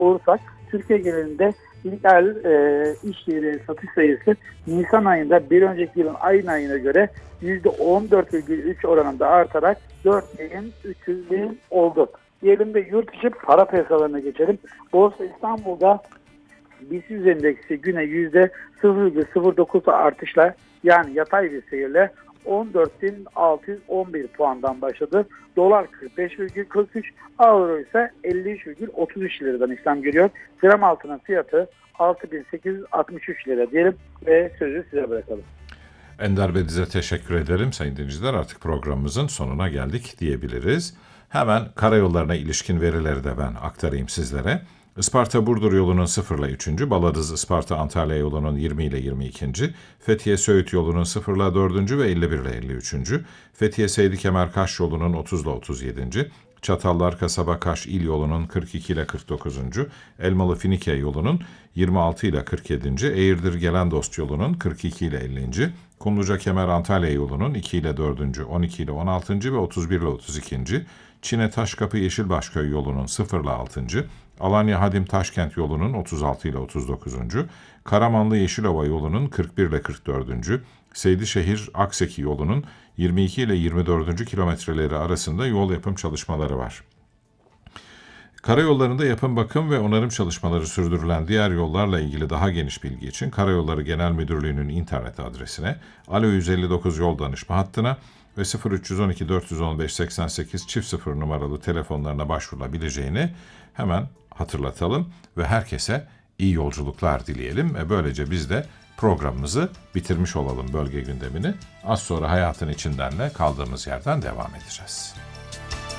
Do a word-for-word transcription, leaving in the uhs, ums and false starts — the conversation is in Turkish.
olursak Türkiye genelinde illegal e, iş yeri satış sayısı Nisan ayında bir önceki yılın aynı ayına göre yüzde on dört virgül üç oranında artarak dört milyon üç yüz bin oldu. Diyelim de yurt dışı para piyasalarına geçelim. Borsa İstanbul'da BIST yüz endeksi güne yüzde sıfır virgül sıfır dokuz artışla, yani yatay bir seyirle on dört bin altı yüz on bir puandan başladı. Dolar kırk beş virgül kırk üç, Avro ise elli üç virgül otuz üç liradan işlem görüyor. Gram altının fiyatı altı bin sekiz yüz altmış üç lira diyelim ve sözü size bırakalım. Ender Bediz'e teşekkür ederim sayın dinleyiciler. Artık programımızın sonuna geldik diyebiliriz. Hemen karayollarına ilişkin verileri de ben aktarayım sizlere. Isparta-Burdur yolunun sıfır ile üçüncü, Baladız-Isparta-Antalya yolunun yirmi ile yirmi ikinci, Fethiye-Söğüt yolunun sıfır ile dördüncü ve elli bir ile elli üçüncü, Fethiye-Seydi-Kemer-Kaş yolunun otuz ile otuz yedinci, Çatallar-Kasaba-Kaş il yolunun kırk iki ile kırk dokuzuncu, Elmalı-Finike yolunun yirmi altı ile kırk yedinci, Eğirdir-Gelendost yolunun kırk iki ile ellinci, Kumluca-Kemer-Antalya yolunun iki ile dördüncü, on iki ile on altıncı ve otuz bir ile otuz ikinci, Çine-Taşkapı-Yeşilbaşköy yolunun sıfır ile altıncı, Alanya-Hadim-Taşkent yolunun otuz altı ile otuz dokuzuncu, Karamanlı-Yeşilova yolunun kırk bir ile kırk dördüncü, Seydişehir-Akseki yolunun yirmi iki ile yirmi dördüncü kilometreleri arasında yol yapım çalışmaları var. Karayollarında yapım, bakım ve onarım çalışmaları sürdürülen diğer yollarla ilgili daha geniş bilgi için Karayolları Genel Müdürlüğü'nün internet adresine, Alo yüz elli dokuz yol danışma hattına ve sıfır üç yüz on iki dört yüz on beş seksen sekiz çift sıfır numaralı telefonlarına başvurulabileceğini hemen hatırlatalım ve herkese iyi yolculuklar dileyelim ve böylece biz de programımızı bitirmiş olalım bölge gündemini. Az sonra hayatın içindenle kaldığımız yerden devam edeceğiz.